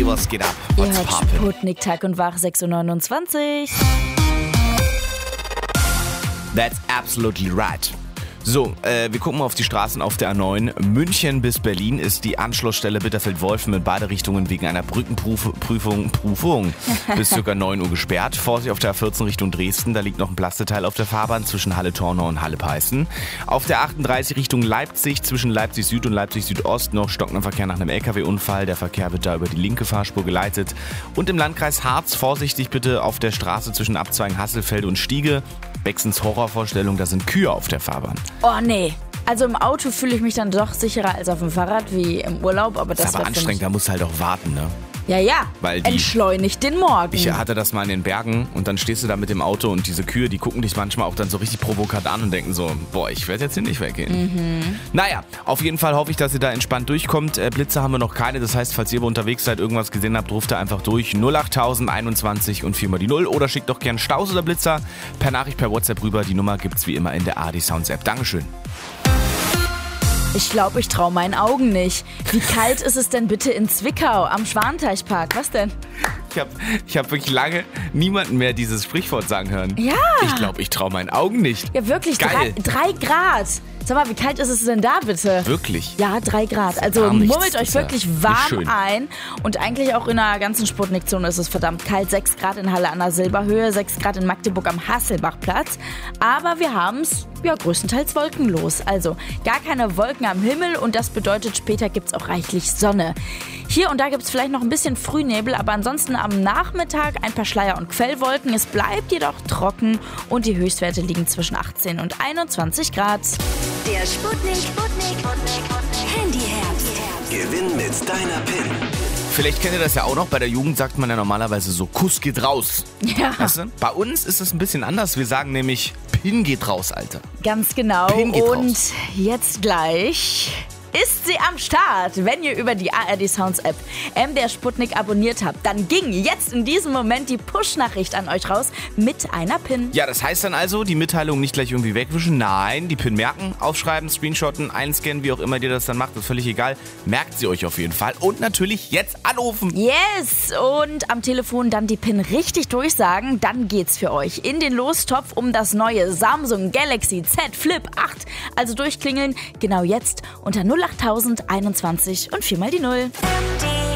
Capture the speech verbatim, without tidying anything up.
was geht ab? Ihr What's hört poppin'? Sputnik Tag und Wach, sechs Uhr neunundzwanzig. That's absolutely right. So, äh, wir gucken mal auf die Straßen auf der A neun. München bis Berlin ist die Anschlussstelle Bitterfeld-Wolfen in beide Richtungen wegen einer Brückenprüfung Prüfung bis ca. neun Uhr gesperrt. Vorsicht auf der A vierzehn Richtung Dresden, da liegt noch ein Plasteteil auf der Fahrbahn zwischen Halle-Tornau und Halle-Peißen. Auf der achtunddreißig Richtung Leipzig zwischen Leipzig Süd und Leipzig Südost noch stockender Verkehr nach einem L K W-Unfall. Der Verkehr wird da über die linke Fahrspur geleitet. Und im Landkreis Harz vorsichtig bitte auf der Straße zwischen Abzweigen Hasselfeld und Stiege. Bexens Horrorvorstellung, da sind Kühe auf der Fahrbahn. Oh nee. Also im Auto fühle ich mich dann doch sicherer als auf dem Fahrrad wie im Urlaub. Aber das, Das ist aber wär für anstrengend, da musst du halt auch warten, ne? Ja, ja. Weil die- Entschleunigt den Morgen. Ich hatte das mal in den Bergen und dann stehst du da mit dem Auto und diese Kühe, die gucken dich manchmal auch dann so richtig provokant an und denken so, boah, ich werde jetzt hier nicht weggehen. Mhm. Naja, auf jeden Fall hoffe ich, dass ihr da entspannt durchkommt. Äh, Blitze haben wir noch keine, das heißt, falls ihr unterwegs seid, irgendwas gesehen habt, ruft ihr einfach durch null acht tausend einundzwanzig und viermal die null oder schickt doch gern Staus oder Blitzer per Nachricht per WhatsApp rüber. Die Nummer gibt's wie immer in der A D Sounds App. Dankeschön. Ich glaube, ich traue meinen Augen nicht. Wie kalt ist es denn bitte in Zwickau am Schwanenteichpark? Was denn? Ich habe ich hab wirklich lange niemanden mehr dieses Sprichwort sagen hören. Ja. Ich glaube, ich traue meinen Augen nicht. Ja, wirklich. Geil. Drei, drei Grad. Sag mal, wie kalt ist es denn da bitte? Wirklich? Ja, drei Grad. Also Gar nichts. murmelt Das euch ist ja wirklich nicht warm schön. ein. Und eigentlich auch in der ganzen Sputnik-Zone ist es verdammt kalt. sechs Grad in Halle an der Silberhöhe, sechs Grad in Magdeburg am Hasselbachplatz. Aber wir haben es ja größtenteils wolkenlos. Also gar keine Wolken am Himmel und das bedeutet, später gibt es auch reichlich Sonne. Hier und da gibt es vielleicht noch ein bisschen Frühnebel, aber ansonsten am Nachmittag ein paar Schleier- und Quellwolken. Es bleibt jedoch trocken und die Höchstwerte liegen zwischen achtzehn und einundzwanzig Grad. Der Sputnik, Sputnik, Handyherz. Gewinn mit deiner P I N. Vielleicht kennt ihr das ja auch noch. Bei der Jugend sagt man ja normalerweise so, Kuss geht raus. Ja. Weißt du? Bei uns ist es ein bisschen anders. Wir sagen nämlich, P I N geht raus, Alter. Ganz genau. Pin geht Und raus. jetzt gleich ist sie am Start. Wenn ihr über die A R D Sounds App M D R Sputnik abonniert habt, dann ging jetzt in diesem Moment die Push-Nachricht an euch raus mit einer P I N. Ja, das heißt dann also, die Mitteilung nicht gleich irgendwie wegwischen. Nein, die P I N merken, aufschreiben, screenshotten, einscannen, wie auch immer ihr das dann macht, ist völlig egal. Merkt sie euch auf jeden Fall. Und natürlich jetzt anrufen. Yes! Und am Telefon dann die P I N richtig durchsagen. Dann geht's für euch in den Lostopf um das neue Samsung Galaxy Z Flip acht. Also durchklingeln, genau jetzt unter null acht tausend einundzwanzig und viermal die null. M D